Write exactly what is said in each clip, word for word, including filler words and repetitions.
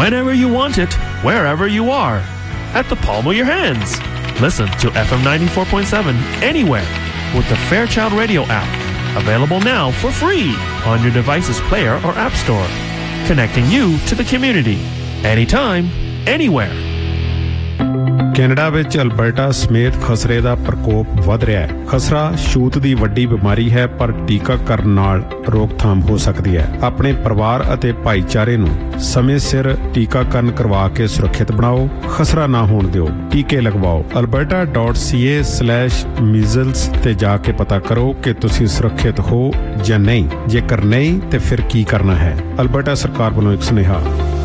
whenever you want it, wherever you are, at the palm of your hands. Listen to F M ninety-four point seven anywhere with the Fairchild Radio app. Available now for free on your device's player or app store. Connecting you to the community. Anytime, anywhere. Canada ਵਿੱਚ Alberta ਸਮੇਤ ਖਸਰੇ ਦਾ ਪ੍ਰਕੋਪ ਵਧ ਰਿਹਾ ਹੈ। ਖਸਰਾ ਛੂਤ ਦੀ ਵੱਡੀ ਬਿਮਾਰੀ ਹੈ, ਪਰ ਟੀਕਾਕਰਨ ਨਾਲ ਰੋਕਥਾਮ ਹੋ ਸਕਦੀ ਹੈ। ਆਪਣੇ ਪਰਿਵਾਰ ਅਤੇ ਭਾਈਚਾਰੇ ਨੂੰ ਸਮੇਂ ਸਿਰ ਟੀਕਾਕਰਨ ਕਰਵਾ ਕੇ ਸੁਰੱਖਿਅਤ ਬਣਾਓ। ਖਸਰਾ ਨਾ ਹੋਣ ਦਿਓ, ਟੀਕੇ ਲਗਵਾਓ। alberta dot c a slash measles ਤੇ ਜਾ ਕੇ ਪਤਾ ਕਰੋ ਕਿ ਤੁਸੀਂ ਸੁਰੱਖਿਅਤ ਹੋ ਜਾਂ ਨਹੀਂ। ਜੇਕਰ ਨਹੀਂ ਤੇ ਫਿਰ ਕੀ ਕਰਨਾ ਹੈ। ਅਲਬਰਟਾ ਸਰਕਾਰ ਵੱਲੋਂ ਇੱਕ ਸੁਨੇਹਾ।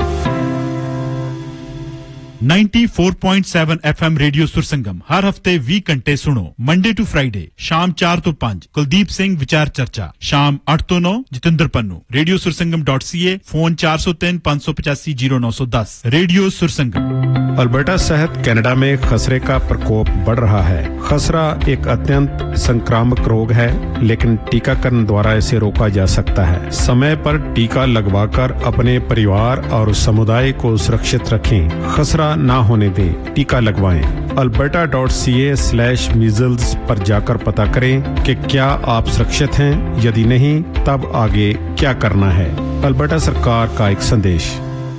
ninety-four point seven F M radio ਸੁਰਸੰਗਮ ਹਰ ਹਫਤੇ ਵੀਹ ਘੰਟੇ ਸੁਣੋ। ਮੰਡੇ ਟੂ ਫਰਾਈਡੇ ਸ਼ਾਮ ਚਾਰ ਤੋਂ ਪੰਜ ਕੁਲਦੀਪ ਸਿੰਘ ਵਿਚਾਰ ਚਰਚਾ, ਸ਼ਾਮ ਅੱਠ ਤੋਂ ਨੌ Jatinder Pannu. Radio ਸੁਰਸੰਗਮ .ca, phone ਚਾਰ ਸੌ ਤਿੰਨ पाँच सौ पचासी जीरो नौ सौ दस। रेडियो सुरसंगम। अल्बर्टा सहित कनाडा में खसरे का प्रकोप बढ़ रहा है। खसरा एक अत्यंत संक्रामक रोग है, लेकिन टीकाकरण द्वारा इसे रोका जा सकता है। समय पर टीका लगवाकर अपने परिवार और समुदाय को सुरक्षित रखें। खसरा ना होने दें, टीका लगवाएं। Alberta dot C A slash measles पर जाकर पता करें कि क्या आप सुरक्षित हैं। यदि नहीं, तब आगे क्या करना है। अल्बर्टा सरकार का एक संदेश।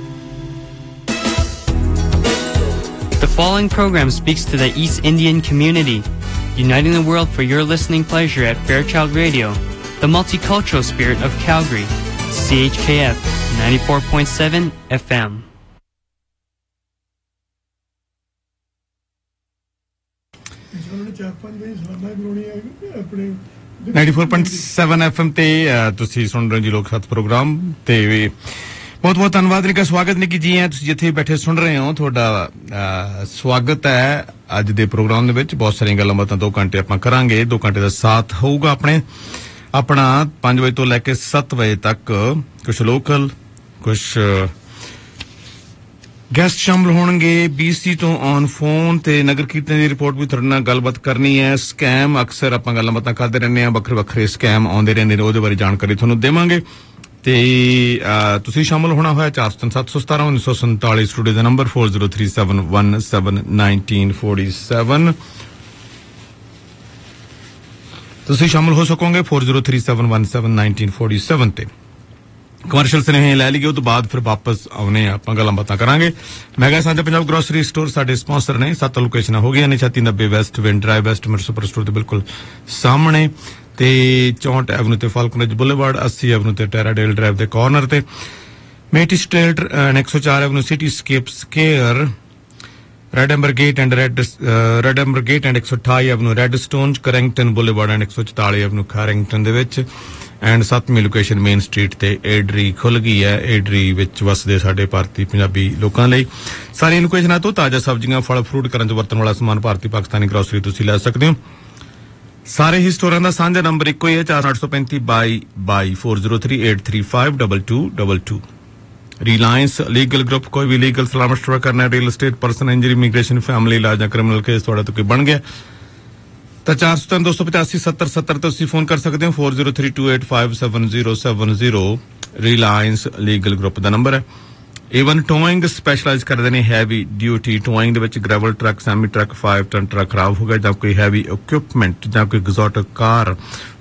The following program speaks to the East Indian community, uniting the world for your listening pleasure at Fairchild Radio, the multicultural spirit of Calgary, C H K F ninety-four point seven F M. ninety-four point seven F M ਤੇ ਤੁਸੀਂ ਸੁਣ ਰਹੇ ਜੀ ਲੋਕ ਸੱਤ programme ਤੇ ਬਹੁਤ ਬਹੁਤ ਧੰਨਵਾਦ ਨਿੱਕਾ ਸਵਾਗਤ ਨਿੱਕੀ ਜੀ ਹੈ ਤੁਸੀਂ ਜਿੱਥੇ ਬੈਠੇ ਸੁਣ ਰਹੇ ਹੋ ਤੁਹਾਡਾ ਸਵਾਗਤ ਹੈ ਅੱਜ ਦੇ ਪ੍ਰੋਗਰਾਮ ਦੇ ਵਿੱਚ ਬਹੁਤ ਸਾਰੀਆਂ ਗੱਲਾਂ ਬਾਤਾਂ ਦੋ ਘੰਟੇ ਆਪਾਂ ਕਰਾਂਗੇ ਦੋ ਘੰਟੇ ਦਾ ਸਾਥ ਹੋਊਗਾ ਆਪਣੇ ਆਪਣਾ ਪੰਜ ਵਜੇ ਤੋਂ ਲੈ ਕੇ ਸੱਤ ਵਜੇ ਤੱਕ ਕੁਝ ਲੋਕਲ ਕੁਝ ਗੈਸਟ ਸ਼ਾਮਲ ਹੋਣਗੇ ਬੀਸੀ ਤੋਂ ਔਨ ਫੋਨ ਤੇ ਨਗਰ ਕੀਰਤਨ ਦੀ ਰਿਪੋਰਟ ਵੀ ਤੁਹਾਡੇ ਨਾਲ ਗੱਲਬਾਤ ਕਰਨੀ ਹੈ ਸਕੈਮ ਅਕਸਰ ਆਪਾਂ ਗੱਲਾਂ ਬਾਤਾਂ ਕਰਦੇ ਰਹਿੰਦੇ ਆ ਵੱਖਰੇ ਵੱਖਰੇ ਸਕੈਮ ਆਉਂਦੇ ਰਹਿੰਦੇ ਨੇ ਉਹਦੇ ਬਾਰੇ ਜਾਣਕਾਰੀ ਤੁਹਾਨੂੰ ਦੇਵਾਂਗੇ ਤੇ ਤੁਸੀਂ ਸ਼ਾਮਲ ਹੋਣਾ ਹੋਇਆ ਚਾਰ ਸੌ ਤਿੰਨ ਸੱਤ ਸੌ ਸਤਾਰਾਂ ਉੱਨੀ ਸੌ ਸੰਤਾਲੀ ਸਟੂਡੀਓ ਦਾ number four zero three seven one seven one nine four seven ਤੁਸੀਂ ਸ਼ਾਮਲ ਹੋ ਸਕੋਗੇ four zero three seven one seven one nine four seven ਤੇ ਕਮਰਸ਼ੀਅਲ ਸਨੇਹ ਲੈ ਲਈਏ ਉਹ ਤੋਂ ਬਾਅਦ ਫਿਰ ਵਾਪਸ ਆਉਣੇ ਆਪਾਂ ਗੱਲਾਂ ਬਾਤਾਂ ਕਰਾਂਗੇ ਮੈਗਾ ਸਾਂਝਾ ਪੰਜਾਬ ਗਰੋਸਰੀ ਸਟੋਰ ਸਾਡੇ ਸਪਾਂਸਰ ਨੇ ਸੱਤ ਲੋਕੇਸ਼ਨਾਂ ਹੋ ਗਈਆਂ ਨੇ ਛੱਤੀ ਨੱਬੇ West wind drive West ਮਿਰ super store ਦੇ ਬਿਲਕੁਲ ਸਾਹਮਣੇ ਤੇ ਚੌਂਹਠ ਐਵਨਿਊ ਤੇ ਫਾਲਕਨੇਜ ਬੁਲੇਵਾਰਡ अस्सी ਐਵਨਿਊ ਤੇ ਟੈਰਾਡੇਲ ਡਰਾਈਵ ਦੇ ਕਾਰਨਰ ਤੇ ਮੇਟੀ ਸਟਰੀਟ ਇੱਕ ਸੌ ਚਾਰ avenue city scape square red amber gate and red red amber gate and ਇੱਕ ਸੌ ਅਠਾਈ ਐਵਨਿਊ ਰੈਡਸਟੋਨ ਕਰੈਂਗਟਨ ਬੁਲੇਵਾਰਡ ਐਂਡ ਇੱਕ ਸੌ ਚੁਤਾਲੀ ਐਵਨਿਊ ਖਾਰਿੰਗਟਨ ਦੇ ਵਿੱਚ ਐਂਡ ਸੱਤਵੀਂ ਲੋਕੇਸ਼ਨ ਮੇਨ ਸਟਰੀਟ ਤੇ ਏਡਰੀ ਖੁੱਲ ਗਈ ਹੈ ਏਡਰੀ ਵਿੱਚ ਵਸਦੇ ਸਾਡੇ ਭਾਰਤੀ ਪੰਜਾਬੀ ਲੋਕਾਂ ਲਈ ਸਾਰੀਆਂ ਲੋਕੇਸ਼ਨਾਂ ਤੋਂ ਤਾਜ਼ਾ ਸਬਜ਼ੀਆਂ ਫਲ ਫਰੂਟ ਕਰਨ ਚ ਵਰਤਣ ਵਾਲਾ ਸਮਾਨ ਭਾਰਤੀ ਪਾਕਿਸਤਾਨੀ ਗਰੋਸਰੀ ਤੁਸੀਂ ਲੈ ਸਕਦੇ ਹੋ ਸਾਰੇ ਹੀ ਸਟੋਰਾਂ ਦਾ ਸਾਂਝਾ ਨੰਬਰ ਇੱਕੋ ਹੀ ਹੈ ਚਾਰ ਅੱਠ ਸੌ ਪੈਂਤੀ ਬਾਈ ਬਾਈ four zero three eight three five two two two two Reliance legal group ਕੋਈ ਵੀ ਲੀਗਲ ਸਲਾਮਤ ਸਟੋਰ ਕਰਨਾ real estate person injury immigration family ਲਾ ਜਾਂ ਕ੍ਰਿਮੀਨਲ ਕੇਸ ਤੁਹਾਡਾ ਤੋਂ ਕੋਈ ਬਣ ਗਿਆ ਤਾਂ ਚਾਰ ਸੌ ਤਿੰਨ ਦੋ ਸੌ ਪਚਾਸੀ ਸੱਤਰ ਸੱਤਰ ਤੇ ਤੁਸੀਂ ਫੋਨ ਕਰ ਸਕਦੇ ਹੋ four zero three two eight five seven zero seven zero Reliance legal group ਦਾ ਨੰਬਰ ਹੈ ਈਵਨ ਟੋਇੰਗ ਸਪੈਸ਼ਲਾਈਜ਼ ਕਰਦੇ ਨੇ ਹੈਵੀ ਡਿਊਟੀ ਟੋਇੰਗ ਦੇ ਵਿੱਚ gravel truck semi truck five ton truck ਖਰਾਬ ਹੋ ਗਿਆ ਜਾਂ ਕੋਈ ਹੈਵੀ ਇਕਵਿਪਮੈਂਟ ਜਾਂ ਕੋਈ ਐਗਜ਼ੋਟਿਕ ਕਾਰ